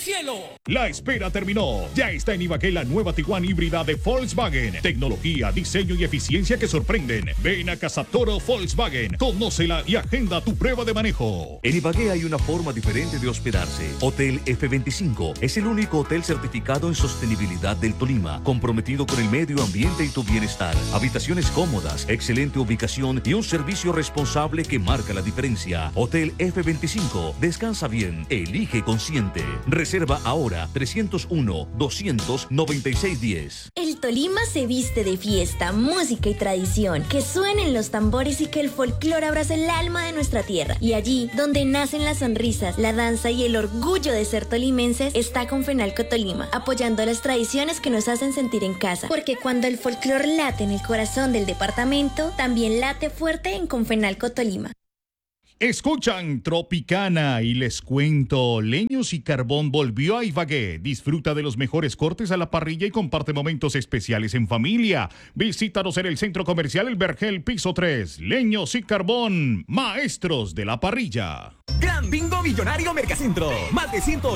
cielo. La espera terminó. Ya está en Ibagué la nueva Tiguan híbrida de Volkswagen. Tecnología, diseño y eficiencia que sorprenden. Ven a Casa Toro Volkswagen. Conócela y agenda tu prueba de manejo. En Ibagué hay una forma diferente de hospedarse. Hotel F25 es el único hotel certificado en sostenibilidad del Tolima, comprometido con el medio ambiente y tu bienestar. Habitaciones cómodas, excelente ubicación y un servicio responsable que marca la diferencia. Hotel F25. Descansa bien, elige consciente. Reserva ahora 301-200-9610. El Tolima se viste de fiesta, música y tradición. Que suenen los tambores y que el folclore abrace el alma de nuestra tierra. Y allí, donde nacen las sonrisas, la danza y el orgullo de ser tolimenses, está Confenalco Tolima, apoyando las tradiciones que nos hacen sentir en casa. Porque cuando el folclore late en el corazón del departamento, también late fuerte en Confenalco Tolima. Escuchan Tropicana y les cuento, Leños y Carbón volvió a Ibagué. Disfruta de los mejores cortes a la parrilla y comparte momentos especiales en familia. Visítanos en el Centro Comercial El Vergel, piso 3. Leños y Carbón, maestros de la parrilla. Gran Bingo Millonario Mercacentro. Más de 100